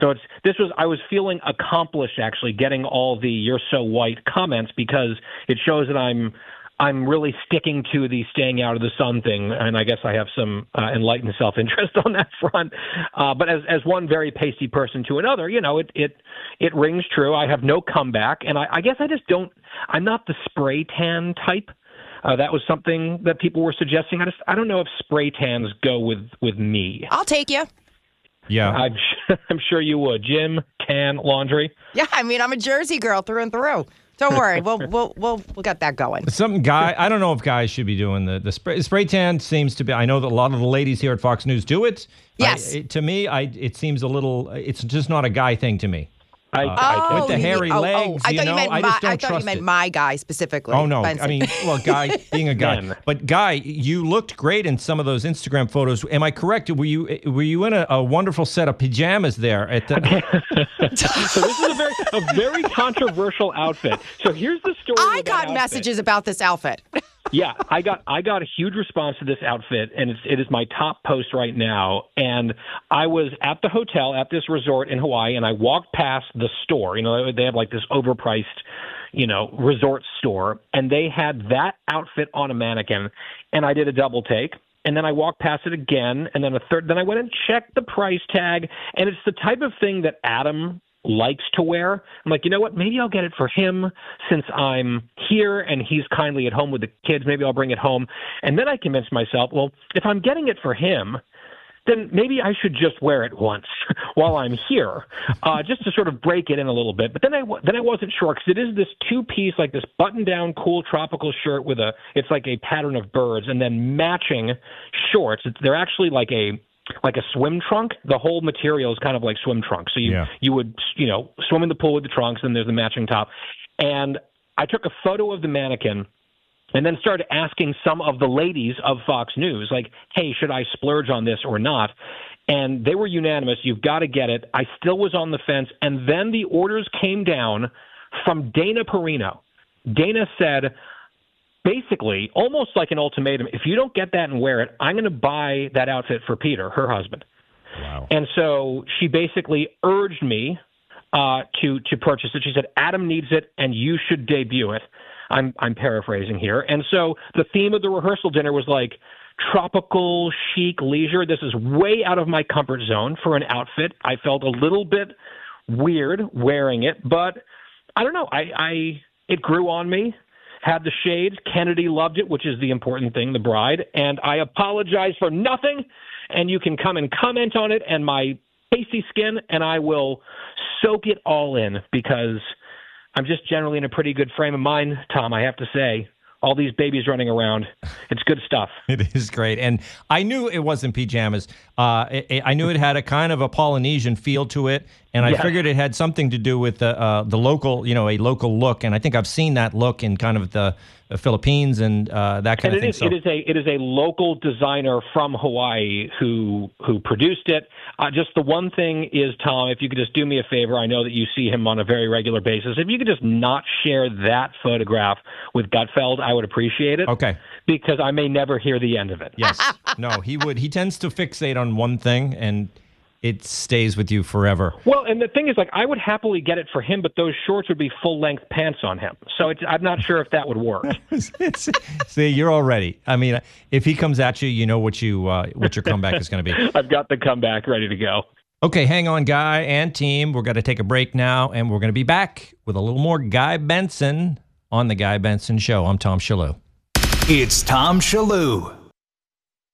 So I was feeling accomplished actually getting all the "you're so white" comments, because it shows that I'm really sticking to the staying out of the sun thing, and I guess I have some enlightened self-interest on that front. But as one very pasty person to another, it rings true. I have no comeback, and I guess I'm not the spray tan type. That was something that people were suggesting. I don't know if spray tans go with me. I'll take you. Yeah. I'm sure you would. Jim, tan, laundry. Yeah, I mean, I'm a Jersey girl through and through. Don't worry, we'll get that going. I don't know if guys should be doing the spray tan. Seems to be. I know that a lot of the ladies here at Fox News do it. Yes. To me, it seems a little. It's just not a guy thing to me. With the hairy legs, I thought you meant my guy specifically. Oh, no. Benson. I mean, well, guy, being a guy. Man. But, Guy, you looked great in some of those Instagram photos. Am I correct? Were you in a wonderful set of pajamas there? So this is a very controversial outfit. So here's the story. I got messages about this outfit. Yeah, I got a huge response to this outfit, and it is my top post right now. And I was at the hotel at this resort in Hawaii, and I walked past the store. They have like this overpriced, resort store, and they had that outfit on a mannequin. And I did a double take, and then I walked past it again, and then a third. Then I went and checked the price tag, and it's the type of thing that Adam likes to wear. I'm like, you know what? Maybe I'll get it for him since I'm here and he's kindly at home with the kids. Maybe I'll bring it home. And then I convinced myself, well, if I'm getting it for him, then maybe I should just wear it once while I'm here, just to sort of break it in a little bit. But then I wasn't sure, because it is this two-piece, like this button-down, cool tropical shirt it's like a pattern of birds, and then matching shorts. They're actually like a swim trunk. The whole material is kind of like swim trunk. So you would, swim in the pool with the trunks, and there's the matching top. And I took a photo of the mannequin and then started asking some of the ladies of Fox News, like, hey, should I splurge on this or not? And they were unanimous. You've got to get it. I still was on the fence. And then the orders came down from Dana Perino. Dana said, basically, almost like an ultimatum, if you don't get that and wear it, I'm going to buy that outfit for Peter, her husband. Wow. And so she basically urged me to purchase it. She said, Adam needs it, and you should debut it. I'm paraphrasing here. And so the theme of the rehearsal dinner was like tropical, chic leisure. This is way out of my comfort zone for an outfit. I felt a little bit weird wearing it, but I don't know. It grew on me. Had the shades. Kennedy loved it, which is the important thing, the bride. And I apologize for nothing. And you can come and comment on it and my pasty skin, and I will soak it all in, because I'm just generally in a pretty good frame of mind, Tom, I have to say. All these babies running around. It's good stuff. It is great. And I knew it wasn't pajamas. I knew it had a kind of a Polynesian feel to it. And I figured it had something to do with the local, a local look. And I think I've seen that look in kind of the Philippines and that kind of thing. It is a local designer from Hawaii who produced it. Just the one thing is, Tom, if you could just do me a favor, I know that you see him on a very regular basis. If you could just not share that photograph with Gutfeld, I would appreciate it. Okay. Because I may never hear the end of it. Yes. No, he would. He tends to fixate on one thing, and it stays with you forever. Well, and the thing is, like, I would happily get it for him, but those shorts would be full-length pants on him. So I'm not sure if that would work. See, you're all ready. I mean, if he comes at you, you know what your comeback is going to be. I've got the comeback ready to go. Okay, hang on, Guy and team. We're going to take a break now, and we're going to be back with a little more Guy Benson on The Guy Benson Show. I'm Tom Shillue. It's Tom Shillue.